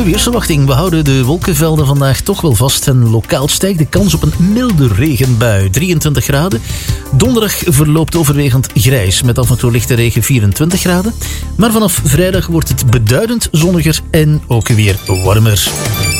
weersverwachting. We houden de wolkenvelden vandaag toch wel vast en lokaal stijgt de kans op een milde regenbui. 23 graden. Donderdag verloopt overwegend grijs met af en toe lichte regen, 24 graden. Maar vanaf vrijdag wordt het beduidend zonniger en ook weer warmer.